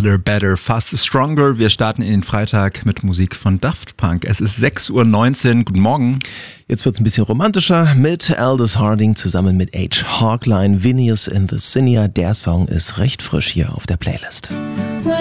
Harder, Better, Faster, Stronger. Wir starten in den Freitag mit Musik von Daft Punk. Es ist 6:19 Uhr. Guten Morgen. Jetzt wird's ein bisschen romantischer mit Aldous Harding zusammen mit H. Hawkline, Phineas in the Cinia. Der Song ist recht frisch hier auf der Playlist.